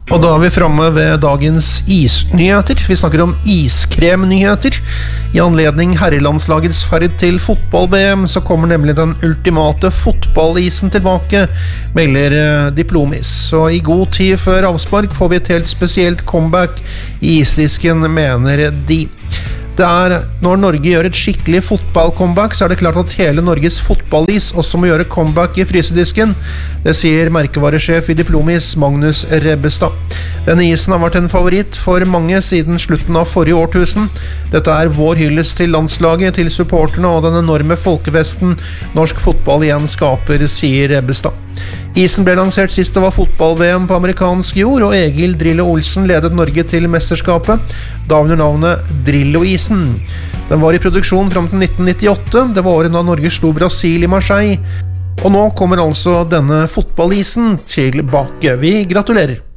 Og da vi fremme ved dagens isnyheter. Vi snakker om iskremnyheter. I anledning herrelandslagets ferd til fotball-VM så kommer nemlig den ultimate fotballisen tilbake, melder Diplomis. Så i god tid før avspark får vi et helt spesielt comeback i isdisken, mener de. Når Norge gjør et skikkelig fotball-comeback, så det klart at hele Norges fotballis også må gjøre comeback i frysedisken. Det sier merkevaresjef i Diplomis, Magnus Rebbestad. Denne isen har vært en favoritt for mange siden slutten av forrige årtusen. Dette vår hyllest til landslaget, til supporterne og den enorme folkefesten norsk fotball igjen skaper, sier Rebbestad. Isen ble lansert sist det var fotball-VM på amerikansk jord, og Egil Drillo Olsen ledet Norge til mesterskapet, da under navnet Drillo-isen. Den var i produksjon frem til 1998, det var året da Norge slo Brasil i Marseille. Og nå kommer altså denne fotballisen tilbake. Vi gratulerer!